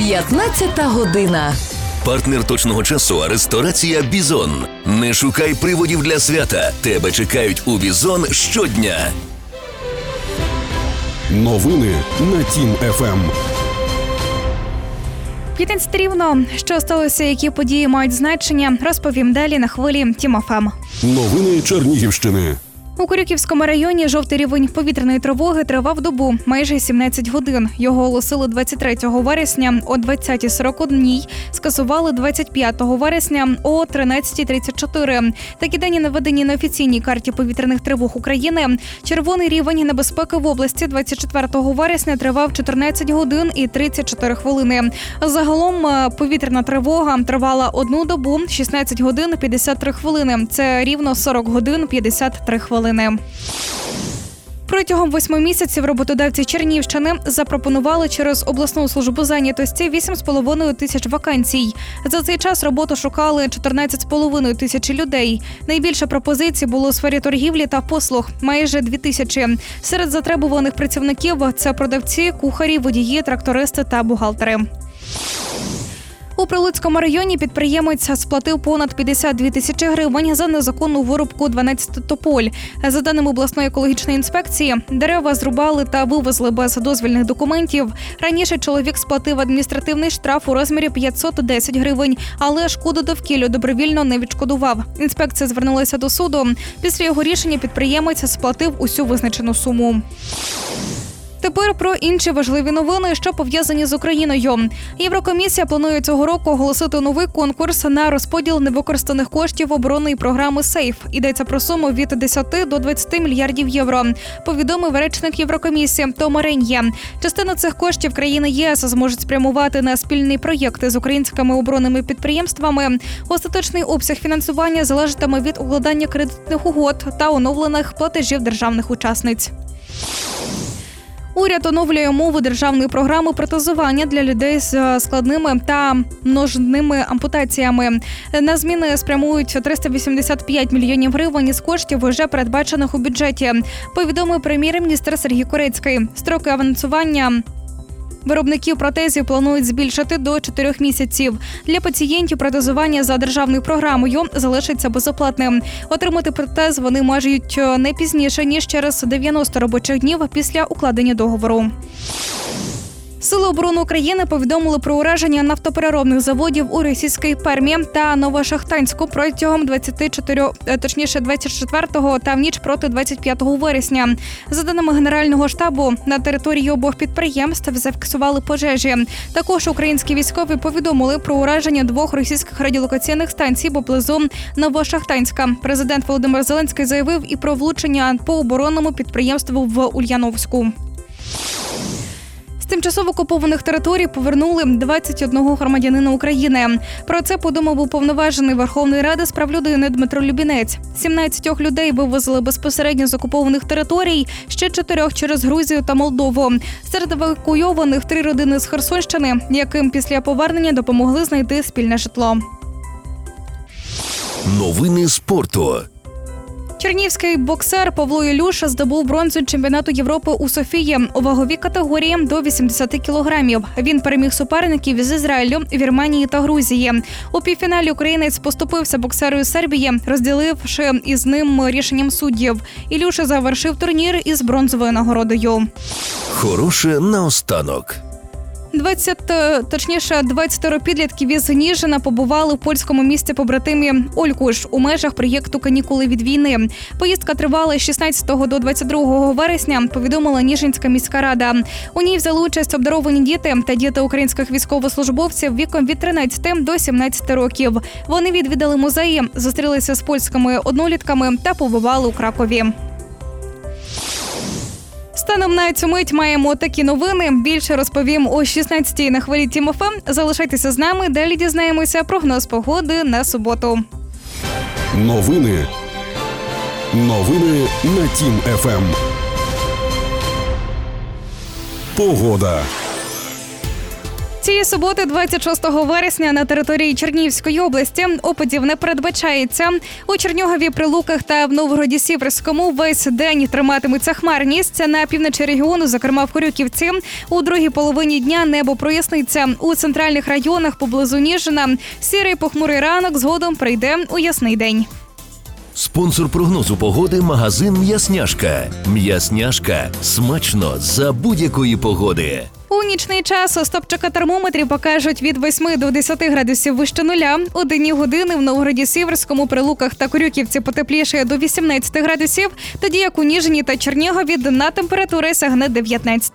15 година. Партнер точного часу – ресторація «Бізон». Не шукай приводів для свята. Тебе чекають у «Бізон» щодня. Новини на Тім ФМ. 15 рівно. Що сталося, які події мають значення, розповім далі на хвилі Тім ФМ. Новини Чернігівщини. У Корюківському районі жовтий рівень повітряної тривоги тривав добу майже 17 годин. Його оголосили 23 вересня о 20:41, скасували 25 вересня о 13:34. Такі дані наведені на офіційній карті повітряних тривог України. Червоний рівень небезпеки в області 24 вересня тривав 14 годин і 34 хвилини. Загалом повітряна тривога тривала 1 добу, 16 годин 53 хвилини. Це рівно 40 годин 53 хвилини. Протягом 8 місяців роботодавці Чернігівщини запропонували через обласну службу зайнятості 8,5 тисяч вакансій. За цей час роботу шукали 14,5 тисячі людей. Найбільше пропозицій було у сфері торгівлі та послуг – майже 2 тисячі. Серед затребуваних працівників – це продавці, кухарі, водії, трактористи та бухгалтери. У Прилуцькому районі підприємець сплатив понад 52 тисячі гривень за незаконну вирубку 12 тополь. За даними обласної екологічної інспекції, дерева зрубали та вивезли без дозвільних документів. Раніше чоловік сплатив адміністративний штраф у розмірі 510 гривень, але шкоду довкіллю добровільно не відшкодував. Інспекція звернулася до суду. Після його рішення підприємець сплатив усю визначену суму. Тепер про інші важливі новини, що пов'язані з Україною. Єврокомісія планує цього року оголосити новий конкурс на розподіл невикористаних коштів оборонної програми «Сейф». Йдеться про суму від 10 до 20 мільярдів євро, повідомив речник Єврокомісії Тома Реньє. Частину цих коштів країни ЄС зможуть спрямувати на спільні проєкти з українськими оборонними підприємствами. Остаточний обсяг фінансування залежатиме від укладання кредитних угод та оновлених платежів державних учасниць. Уряд оновлює умови державної програми протезування для людей з складними та множинними ампутаціями. На зміни спрямують 385 мільйонів гривень із коштів, вже передбачених у бюджеті, повідомив прем'єр-міністр Сергій Корецький. Строки авансування виробників протезів планують збільшити до 4 місяців. Для пацієнтів протезування за державною програмою залишиться безоплатним. Отримати протез вони можуть не пізніше, ніж через 90 робочих днів після укладення договору. Сили оборони України повідомили про ураження нафтопереробних заводів у російській Пермі та Новошахтанську протягом 24 та в ніч проти 25 вересня. За даними Генерального штабу, на території обох підприємств зафіксували пожежі. Також українські військові повідомили про ураження 2 російських радіолокаційних станцій поблизу Новошахтанська. Президент Володимир Зеленський заявив і про влучення по оборонному підприємству в Ульяновську. З тимчасово окупованих територій повернули 21 громадянина України. Про це повідомив уповноважений Верховної Ради з прав людини Дмитро Любінець. 17 людей вивезли безпосередньо з окупованих територій, ще 4 через Грузію та Молдову. Серед евакуйованих 3 родини з Херсонщини, яким після повернення допомогли знайти спільне житло. Новини спорту. Чернігівський боксер Павло Ілюша здобув бронзу чемпіонату Європи у Софії у ваговій категорії до 80 кілограмів. Він переміг суперників з Ізраїлю, Вірменії та Грузії. У півфіналі українець поступився боксеру із Сербії, розділивши із ним рішенням суддів. Ілюша завершив турнір із бронзовою нагородою. Хороше наостанок. 20 підлітків із Ніжина побували в польському місті побратимі Олькуш у межах проєкту «Канікули від війни». Поїздка тривала з 16 до 22 вересня, повідомила Ніжинська міська рада. У ній взяли участь обдаровані діти та діти українських військовослужбовців віком від 13 до 17 років. Вони відвідали музеї, зустрілися з польськими однолітками та побували у Кракові. Станом на цю мить маємо такі новини. Більше розповім о 16-й на хвилі Тім ФМ. Залишайтеся з нами, далі дізнаємося прогноз погоди на суботу. Новини на Тім ФМ. Погода. Цієї суботи, 26 вересня, на території Чернігівської області опадів не передбачається. У Чернігові, Прилуках та в Новгороді-Сіверському весь день триматиметься хмарність. На півночі регіону, зокрема в Корюківці, у другій половині дня небо проясниться. У центральних районах поблизу Ніжина сірий похмурий ранок, згодом прийде у ясний день. Спонсор прогнозу погоди – магазин «М'ясняшка». «М'ясняшка» – смачно за будь-якої погоди. У нічний час стопчика термометрів покажуть від 8 до 10 градусів вище нуля. У денні години в Новгороді-Сіверському, Прилуках та Корюківці потеплішає до 18 градусів, тоді як у Ніжині та Чернігові денна температура сягне 19.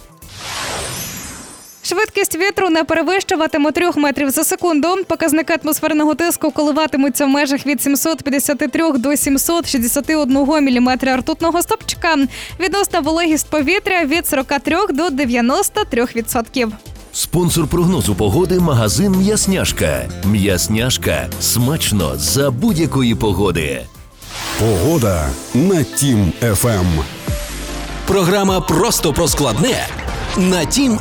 Швидкість вітру не перевищуватиме 3 метрів за секунду. Показники атмосферного тиску коливатимуться в межах від 753 до 761 міліметра ртутного стопчика. Відносна вологість повітря від 43 до 93%. Спонсор прогнозу погоди – магазин «М'ясняшка». «М'ясняшка» – смачно за будь-якої погоди. Погода на Тім ФМ. Програма «Просто про складне» на Тім